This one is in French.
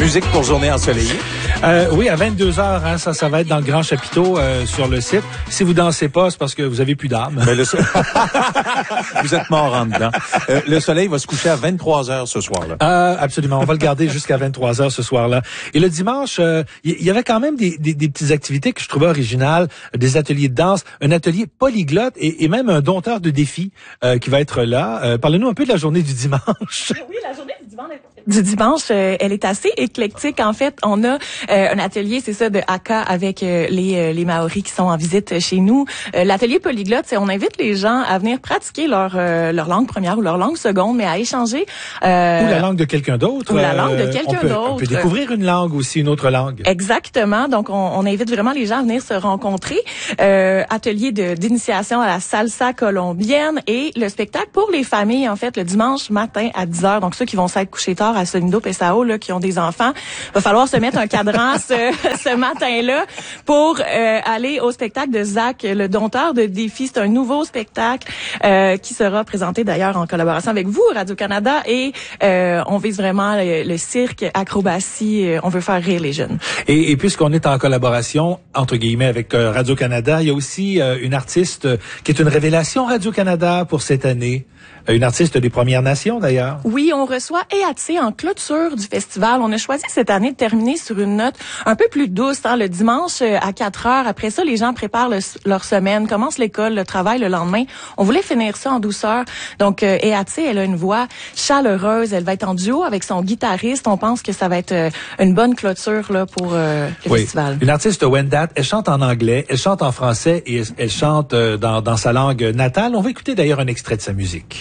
musique pour journée ensoleillée? Oui, à 22h, hein, ça va être dans le grand chapiteau sur le site. Si vous dansez pas, c'est parce que vous avez plus d'âme. Ben, vous êtes mort en dedans. Le soleil va se coucher à 23h ce soir-là. Absolument, on va le garder jusqu'à 23h ce soir-là. Et le dimanche, il y avait quand même des petites activités que je trouvais originales, des ateliers de danse, un atelier polyglotte et même un dompteur de défis qui va être là. Parlez-nous un peu de la journée du dimanche. Oui, la journée du dimanche, elle est assez éclectique. En fait, on a un atelier, c'est ça, de haka avec les Maoris qui sont en visite chez nous. L'atelier polyglotte, c'est on invite les gens à venir pratiquer leur langue première ou leur langue seconde, mais à échanger. Ou la langue de quelqu'un d'autre. Ou la langue de quelqu'un d'autre. On peut découvrir une langue aussi, une autre langue. Exactement. Donc, on invite vraiment les gens à venir se rencontrer. Atelier d'initiation à la salsa colombienne et le spectacle pour les familles, en fait, le dimanche matin à 10h. Donc, ceux qui vont s'être couchés tard à Sonido Pesao, là, qui ont des enfants, va falloir se mettre un cadran ce matin-là pour aller au spectacle de Zach, le dompteur de défis. C'est un nouveau spectacle qui sera présenté d'ailleurs en collaboration avec vous, Radio-Canada, et on vise vraiment le cirque, acrobatie, on veut faire rire les jeunes. Et puisqu'on est en collaboration, entre guillemets, avec Radio-Canada, il y a aussi une artiste qui est une révélation Radio-Canada pour cette année. Une artiste des Premières Nations, d'ailleurs. Oui, on reçoit EATC en clôture du festival. On a choisi cette année de terminer sur une note un peu plus douce, hein, le dimanche à 4h. Après ça, les gens préparent leur semaine, commencent l'école, le travail le lendemain. On voulait finir ça en douceur. Donc, EATC, elle a une voix chaleureuse. Elle va être en duo avec son guitariste. On pense que ça va être une bonne clôture là pour le festival. Une artiste Wendat, elle chante en anglais, elle chante en français et elle chante dans sa langue natale. On va écouter d'ailleurs un extrait de sa musique.